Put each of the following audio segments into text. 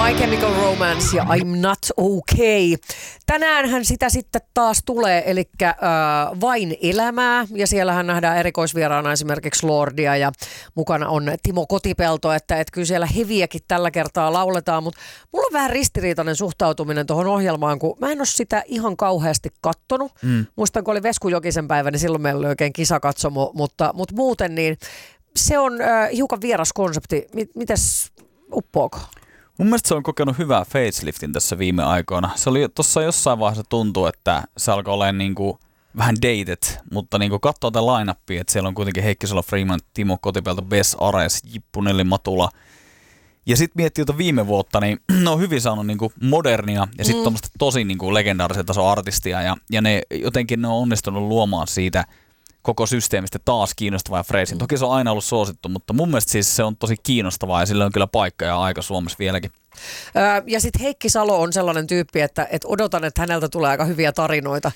My Chemical Romance ja I'm Not Okay. Tänäänhän sitä sitten taas tulee, eli Vain elämää, ja siellähän nähdään erikoisvieraana esimerkiksi Lordia, ja mukana on Timo Kotipelto, että kyllä siellä heviäkin tällä kertaa lauletaan, mutta mulla on vähän ristiriitainen suhtautuminen tuohon ohjelmaan, kun mä en ole sitä ihan kauheasti kattonut. Muistan, kun oli Vesku Jokisen päivä, niin silloin meillä oli oikein kisakatsomo, mutta muuten niin se on hiukan vieras konsepti. Mites uppoako? Mun mielestä se on kokenut hyvää faceliftin tässä viime aikoina. Se oli tuossa jossain vaiheessa tuntuu, että se alkoi olemaan niinku vähän dated, mutta niinku katsoo tätä line-upia, että siellä on kuitenkin Heikki Salo-Freeman, Timo Kotipelto, Bess Ares, Jippu Nelli Matula. Ja sitten miettii tuota viime vuotta, niin ne on hyvin saanut niinku modernia ja sitten tuommoista tosi niinku legendaarisen tason artistia. Ja ne jotenkin ne on onnistunut luomaan siitä koko systeemistä taas kiinnostavaa ja freesin. Toki se on aina ollut suosittu, mutta mun mielestä siis se on tosi kiinnostavaa ja sillä on kyllä paikka ja aika Suomessa vieläkin. Ja sitten Heikki Salo on sellainen tyyppi, että odotan, että häneltä tulee aika hyviä tarinoita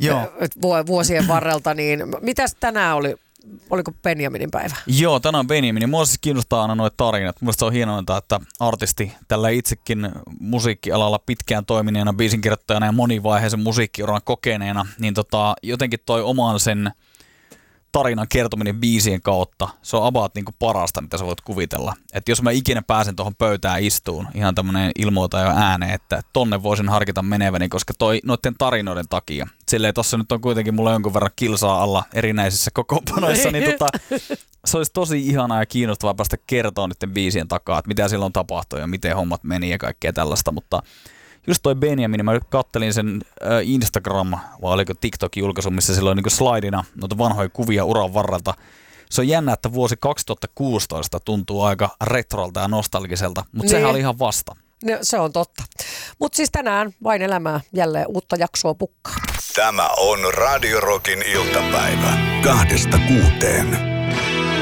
vuosien varrelta. Niin mitäs tänään oli? Oliko Benjaminin päivä? Joo, tänään on Benjamin. Mua siis kiinnostaa aina noita tarinat. Mielestäni se on hienointa, että artisti tällä itsekin musiikkialalla pitkään toimineena, biisinkirjoittajana ja monivaiheisen musiikkiuran kokeneena, niin jotenkin toi oman sen tarinan kertominen biisien kautta, se on about niinku parasta, mitä sä voit kuvitella. Että jos mä ikinä pääsen tuohon pöytään istuun, ihan tämmönen ilmoita jo ääneen, että tonne voisin harkita meneväni, koska noiden tarinoiden takia. Silleen tossa nyt on kuitenkin mulla jonkun verran kilsaa alla erinäisissä kokoonpanoissa, niin se olisi tosi ihanaa ja kiinnostavaa päästä kertoa niiden biisien takaa, että mitä silloin tapahtui ja miten hommat meni ja kaikkea tällaista, mutta just toi Benjamin, mä nyt kattelin sen Instagram, vai oliko TikTok-julkaisu, missä silloin niin slaidina noita vanhoja kuvia uran varrelta. Se on jännä, että vuosi 2016 tuntuu aika retrolta ja nostalgiselta, mutta sehän oli ihan vasta. No, se on totta. Mutta siis tänään Vain elämää jälleen uutta jaksoa pukkaa. Tämä on Radio Rockin iltapäivä 2-6.